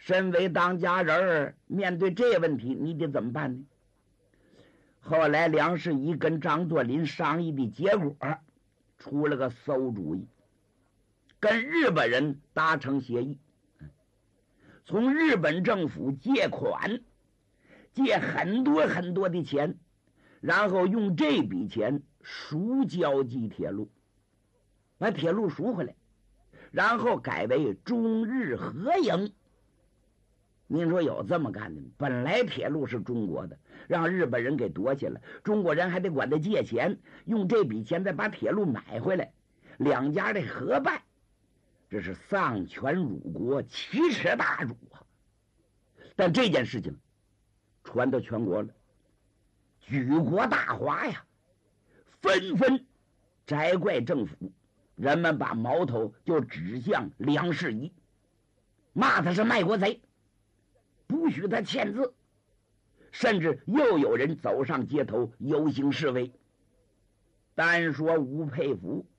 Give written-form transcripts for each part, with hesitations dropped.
身为当家人，面对这问题，你得怎么办呢？后来梁士仪跟张作霖商议的结果，出了个馊主意，跟日本人达成协议，从日本政府借款，借很多很多的钱，然后用这笔钱赎胶济铁路，把铁路赎回来，然后改为中日合营。您说有这么干的吗？本来铁路是中国的，让日本人给夺去了，中国人还得管他借钱，用这笔钱再把铁路买回来，两家的合办，这是丧权辱国，奇耻大辱啊！但这件事情传到全国了，举国大哗呀，纷纷摘怪政府，人们把矛头就指向梁士仪，骂他是卖国贼，不许他签字，甚至又有人走上街头游行示威。单说吴佩孚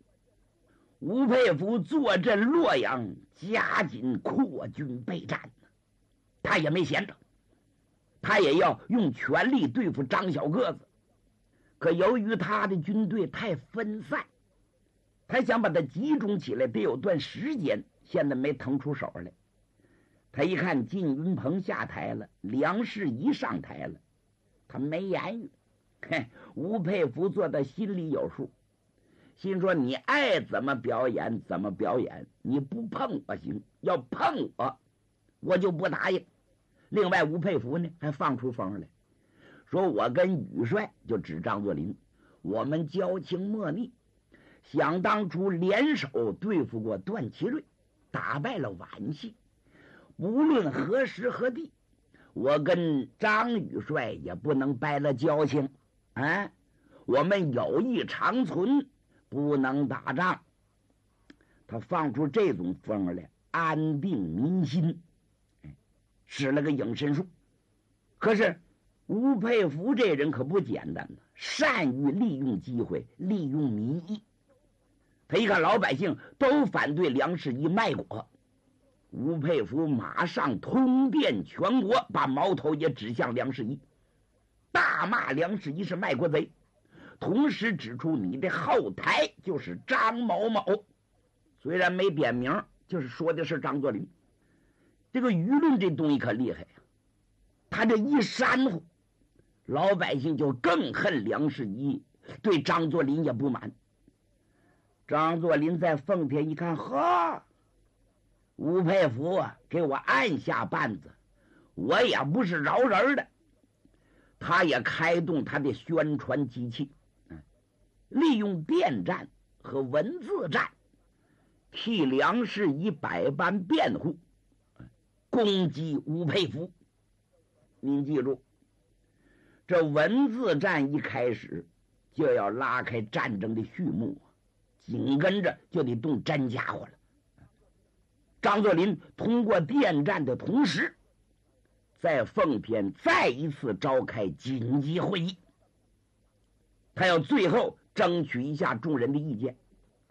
坐镇洛阳，加紧扩军备战，他也没闲着，他也要用全力对付张小个子。可由于他的军队太分散，他想把它集中起来得有段时间，现在没腾出手来。他一看靳云鹏下台了，梁士仪上台了，他没言语。吴佩孚做的心里有数，心说你爱怎么表演怎么表演，你不碰我行，要碰我就不答应。另外吴佩孚呢还放出风来，说我跟宇帅，就指张作霖，我们交情莫逆，想当初联手对付过段祺瑞，打败了皖系，无论何时何地，我跟张宇帅也不能掰了交情啊！我们友谊长存，不能打仗。他放出这种风来，安定民心，使了个隐身术。可是吴佩孚这人可不简单呢，善于利用机会，利用民意。他一看老百姓都反对梁士仪卖国，吴佩孚马上通电全国，把矛头也指向梁士仪，大骂梁士仪是卖国贼，同时指出你的后台就是张某某，虽然没点名，就是说的是张作霖。这个舆论这东西可厉害呀，他这一煽乎，老百姓就更恨梁士仪，对张作霖也不满。张作霖在奉天一看，呵，吴佩孚给我按下绊子，我也不是饶人的。他也开动他的宣传机器，利用电战和文字战，替梁士仪百般辩护，攻击吴佩孚。您记住，这文字战一开始就要拉开战争的序幕，紧跟着就得动真家伙了。张作霖通过电战的同时，在奉天再一次召开紧急会议，他要最后争取一下众人的意见，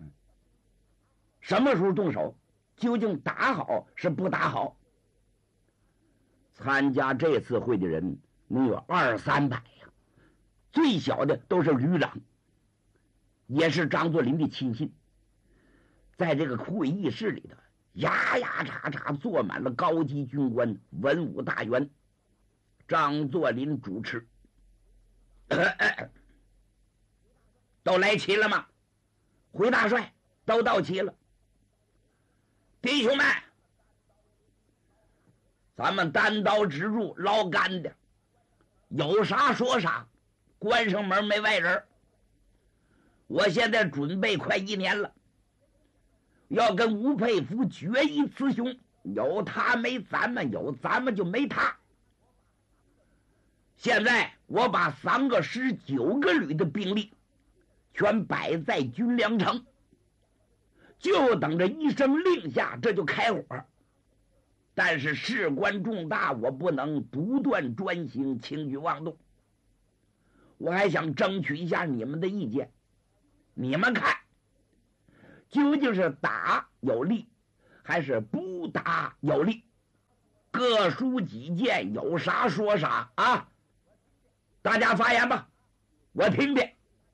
什么时候动手，究竟打好是不打好。参加这次会的人能有200-300呀，最小的都是旅长，也是张作霖的亲信。在这个会议室里头，牙牙叉叉坐满了高级军官、文武大员。张作霖主持，都来齐了吗？回大帅，都到齐了。弟兄们，咱们单刀直入，捞干的，有啥说啥，关上门没外人。我现在准备快1年了，要跟吴佩孚决一雌雄，有他没咱们，有咱们就没他。现在我把3个师9个旅的兵力全摆在军粮城，就等着一声令下，这就开火。但是事关重大，我不能独断专行，轻举妄动。我还想争取一下你们的意见，你们看究竟是打有利还是不打有利？ 各抒己见，有啥说啥啊！大家发言吧，我听听。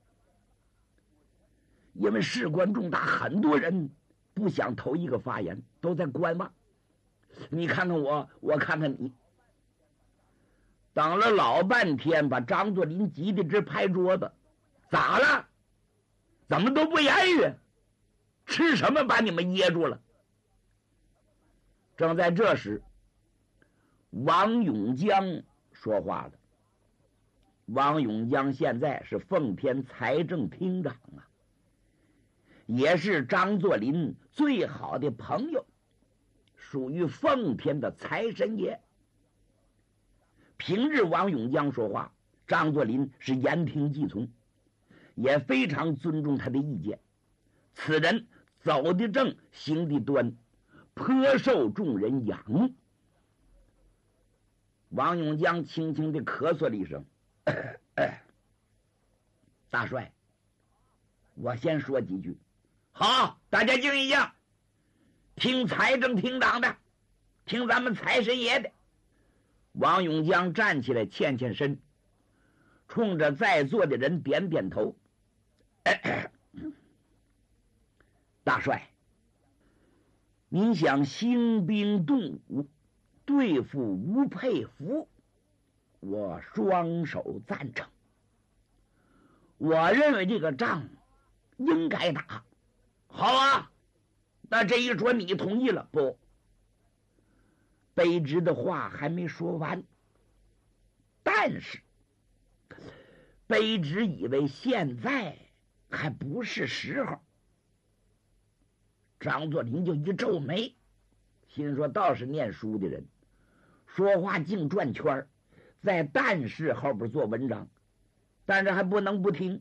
因为事关重大，很多人不想头一个发言，都在观望。你看看我，我看看你。等了老半天，把张作霖急得直拍桌子。咋了？怎么都不言语？吃什么把你们噎住了？正在这时，王永江说话了。王永江现在是奉天财政厅长啊，也是张作霖最好的朋友，属于奉天的财神爷。平日王永江说话，张作霖是言听计从，也非常尊重他的意见。此人走得正，行得端，颇受众人仰慕。王永江轻轻地咳嗽了一声，大帅，我先说几句。好，大家静一静，听财政厅长的，听咱们财神爷的。王永江站起来，欠欠身，冲着在座的人点点头。大帅，您想兴兵动武对付吴佩孚，我双手赞成。我认为这个仗应该打。好啊，那这一说你同意了不？卑职的话还没说完，但是卑职以为现在还不是时候。张作霖就一皱眉，心说倒是念书的人，说话净转圈，在但是后边做文章，但是还不能不听。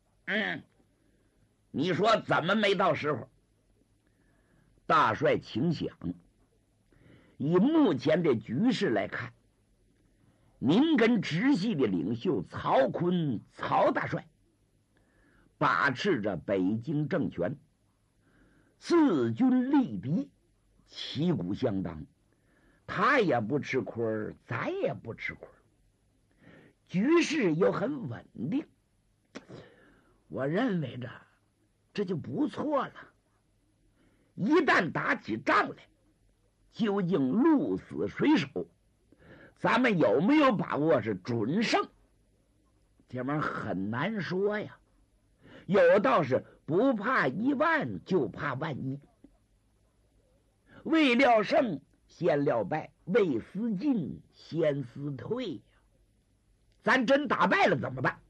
你说怎么没到时候？大帅请想，以目前的局势来看，您跟直系的领袖曹锟曹大帅把持着北京政权，自军力敌，旗鼓相当，他也不吃亏，咱也不吃亏，局势又很稳定，我认为这就不错了。一旦打起仗来，究竟鹿死谁手，咱们有没有把握是准胜？这玩意儿很难说呀。有道是不怕一万，就怕万一。未料胜先料败，未思进先思退呀。咱真打败了怎么办？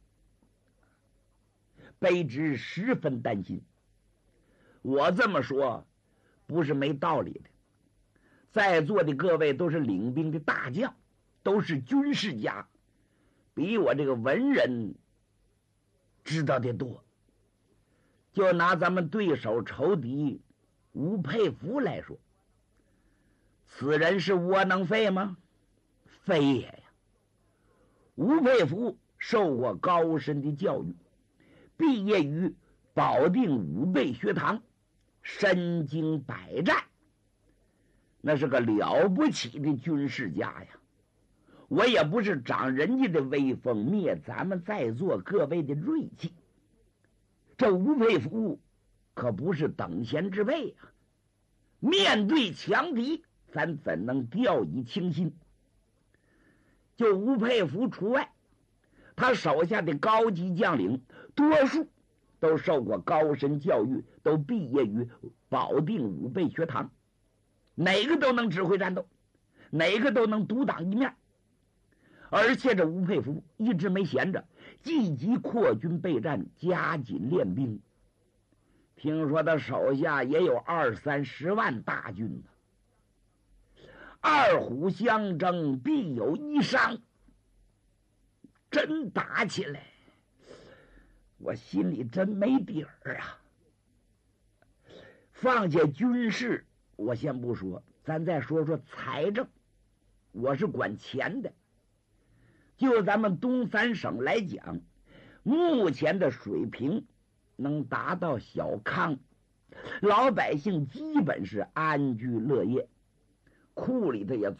卑职十分担心。我这么说不是没道理的，在座的各位都是领兵的大将，都是军事家，比我这个文人知道的多。就拿咱们对手仇敌吴佩孚来说，此人是窝囊废吗？非也呀。吴佩孚受过高深的教育，毕业于保定武备学堂，身经百战，那是个了不起的军事家呀。我也不是长人家的威风，灭咱们在座各位的锐气。这吴佩孚可不是等闲之辈啊！面对强敌，咱怎能掉以轻心？就吴佩孚除外，他手下的高级将领多数都受过高深教育，都毕业于保定武备学堂，哪个都能指挥战斗，哪个都能独当一面。而且这吴佩孚一直没闲着，积极扩军备战，加紧练兵。听说他手下也有20-30万大军呢。二虎相争，必有一伤。真打起来，我心里真没底儿啊。放下军事，我先不说，咱再说说财政。我是管钱的。就咱们东三省来讲，目前的水平能达到小康，老百姓基本是安居乐业，库里头也